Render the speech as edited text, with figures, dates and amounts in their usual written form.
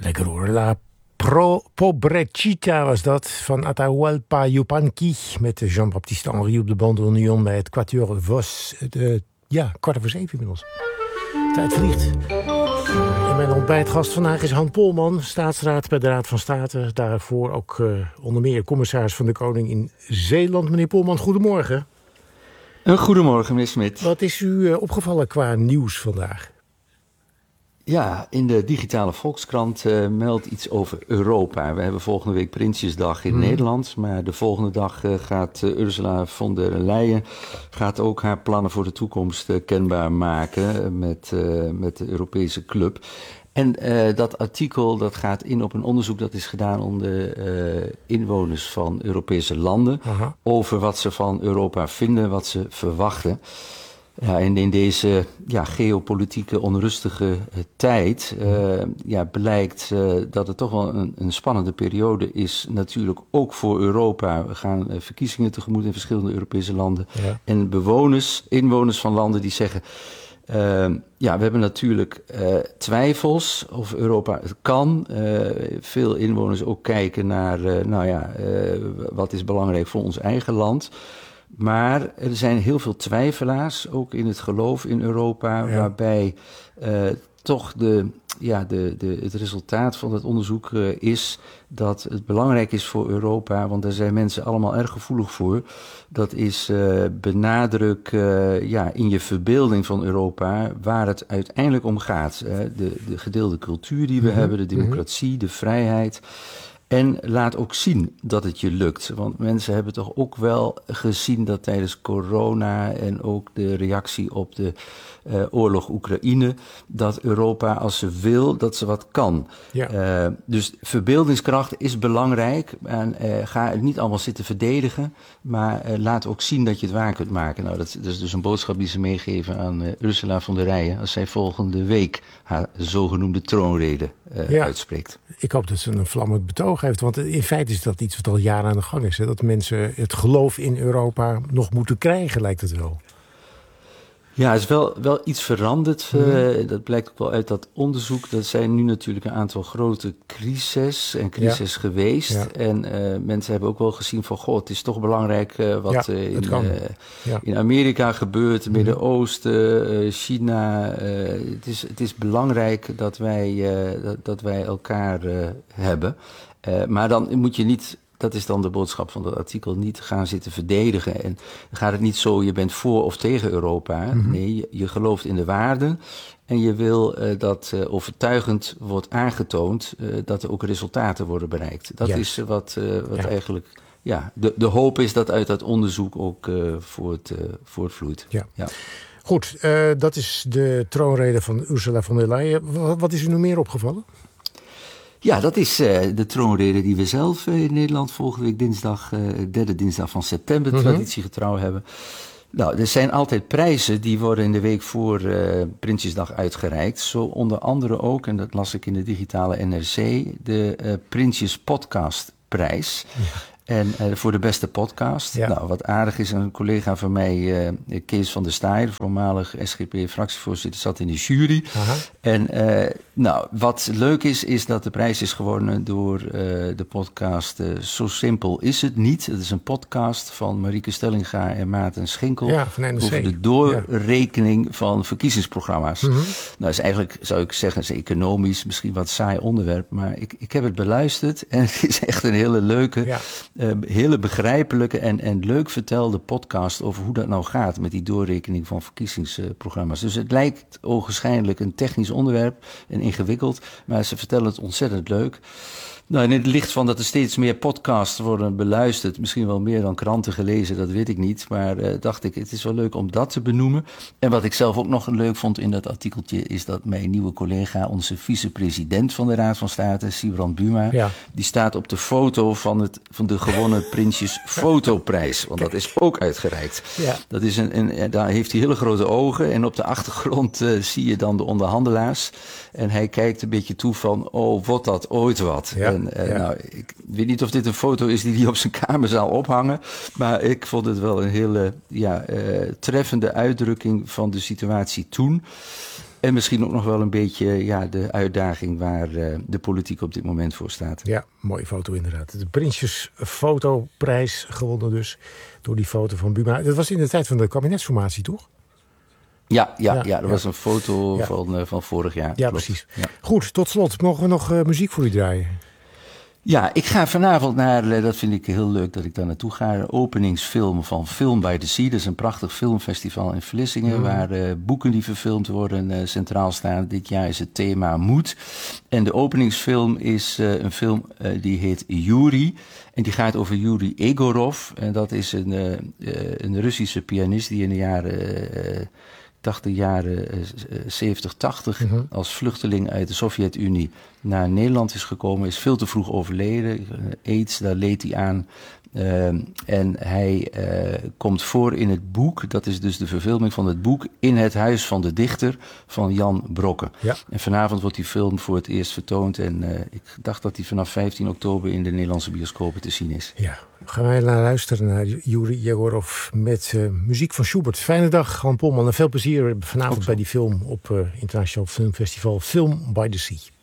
Lekker hoor. La Pobrecita was dat, van Atahualpa Yupanqui, met Jean-Baptiste Henry op de bandoneon bij het Quatuor Vos. 7:15 inmiddels. Tijd vliegt. En mijn ontbijtgast vandaag is Han Polman, staatsraad bij de Raad van State. Daarvoor ook onder meer commissaris van de Koning in Zeeland. Meneer Polman, goedemorgen. Een goedemorgen, meneer Smit. Wat is u opgevallen qua nieuws vandaag? Ja, in de digitale Volkskrant meldt iets over Europa. We hebben volgende week Prinsjesdag in Nederland. Maar de volgende dag gaat Ursula von der Leyen gaat ook haar plannen voor de toekomst kenbaar maken met de Europese club. En dat artikel dat gaat in op een onderzoek dat is gedaan onder inwoners van Europese landen. Aha. Over wat ze van Europa vinden, wat ze verwachten. Ja, en in deze geopolitieke onrustige tijd blijkt dat het toch wel een spannende periode is. Natuurlijk ook voor Europa. We gaan verkiezingen tegemoet in verschillende Europese landen. Ja. En inwoners van landen die zeggen... we hebben natuurlijk twijfels of Europa het kan. Veel inwoners ook kijken naar wat is belangrijk voor ons eigen land. Maar er zijn heel veel twijfelaars, ook in het geloof in Europa, waarbij toch het resultaat van het onderzoek is dat het belangrijk is voor Europa, want daar zijn mensen allemaal erg gevoelig voor. Dat is benadruk in je verbeelding van Europa, waar het uiteindelijk om gaat. De gedeelde cultuur die we hebben, de democratie, de vrijheid. En laat ook zien dat het je lukt. Want mensen hebben toch ook wel gezien dat tijdens corona en ook de reactie op de oorlog Oekraïne, dat Europa, als ze wil, dat ze wat kan. Ja. Dus verbeeldingskracht is belangrijk. En ga het niet allemaal zitten verdedigen, maar laat ook zien dat je het waar kunt maken. Nou, dat is dus een boodschap die ze meegeven aan Ursula von der Leyen als zij volgende week haar zogenoemde troonrede uitspreekt. Ik hoop dat ze een vlammend betoog heeft, want in feite is dat iets wat al jaren aan de gang is. Hè? Dat mensen het geloof in Europa nog moeten krijgen, lijkt het wel. Ja, er is wel iets veranderd. Dat blijkt ook wel uit dat onderzoek. Er zijn nu natuurlijk een aantal grote crises geweest. Ja. En mensen hebben ook wel gezien van, het is toch belangrijk wat in Amerika gebeurt, Midden-Oosten, China. Het is belangrijk dat wij elkaar hebben. Maar dan moet je niet... Dat is dan de boodschap van dat artikel. Niet gaan zitten verdedigen. En dan gaat het niet zo, je bent voor of tegen Europa. Nee, je gelooft in de waarden. En je wil dat overtuigend wordt aangetoond dat er ook resultaten worden bereikt. Dat is wat eigenlijk de hoop is dat uit dat onderzoek ook voortvloeit. Ja. Goed, dat is de troonrede van Ursula von der Leyen. Wat is u nog meer opgevallen? Ja, dat is de troonrede die we zelf in Nederland volgende week dinsdag, derde dinsdag van september, traditiegetrouw hebben. Nou, er zijn altijd prijzen die worden in de week voor Prinsjesdag uitgereikt. Zo onder andere ook, en dat las ik in de digitale NRC, de Prinsjes Podcastprijs. Ja. En voor de beste podcast. Ja. Nou, wat aardig is, een collega van mij, Kees van der Staaij, voormalig SGP-fractievoorzitter, zat in de jury. Aha. En wat leuk is dat de prijs is gewonnen door de podcast Zo Simpel Is Het Niet. Het is een podcast van Marieke Stellinga en Maarten Schinkel over de doorrekening van verkiezingsprogramma's. Nou, is eigenlijk, zou ik zeggen, is economisch misschien wat saai onderwerp, maar ik heb het beluisterd en het is echt een hele leuke... hele begrijpelijke en leuk vertelde podcast over hoe dat nou gaat met die doorrekening van verkiezingsprogramma's. Dus het lijkt ogenschijnlijk een technisch onderwerp en ingewikkeld, maar ze vertellen het ontzettend leuk. Nou, in het licht van dat er steeds meer podcasts worden beluisterd, misschien wel meer dan kranten gelezen, dat weet ik niet, maar dacht ik, het is wel leuk om dat te benoemen. En wat ik zelf ook nog leuk vond in dat artikeltje, is dat mijn nieuwe collega, onze vicepresident van de Raad van State, Sibrand Buma, die staat op de foto van de gewonnen Prinsjes Fotoprijs, want dat is ook uitgereikt. Ja. Dat is daar heeft hij hele grote ogen en op de achtergrond zie je dan de onderhandelaars en hij kijkt een beetje toe van, wordt dat ooit wat? Ja. Nou, ik weet niet of dit een foto is die hij op zijn kamer zal ophangen, maar ik vond het wel een hele treffende uitdrukking van de situatie toen. En misschien ook nog wel een beetje de uitdaging waar de politiek op dit moment voor staat. Ja, mooie foto inderdaad. De Prinsjes Fotoprijs gewonnen dus door die foto van Buma. Dat was in de tijd van de kabinetsformatie, toch? Ja, dat was een foto van vorig jaar. Ja, klopt. precies. Ja. Goed, tot slot. Mogen we nog muziek voor u draaien? Ja, ik ga vanavond naar, dat vind ik heel leuk dat ik daar naartoe ga, een openingsfilm van Film by the Sea. Dat is een prachtig filmfestival in Vlissingen, waar boeken die verfilmd worden centraal staan. Dit jaar is het thema moed. En de openingsfilm is een film die heet Yuri. En die gaat over Yuri Egorov. En dat is een Russische pianist die in de jaren 70, 80 als vluchteling uit de Sovjet-Unie naar Nederland is gekomen. Is veel te vroeg overleden. AIDS, daar leed hij aan. En hij komt voor in het boek, dat is dus de verfilming van het boek, In het huis van de dichter van Jan Brokke. Ja. En vanavond wordt die film voor het eerst vertoond en ik dacht dat die vanaf 15 oktober in de Nederlandse bioscopen te zien is. Ja, gaan wij naar luisteren naar Yuri Egorov met muziek van Schubert. Fijne dag, Han Polman, en veel plezier vanavond bij die film op Internationaal Filmfestival Film by the Sea.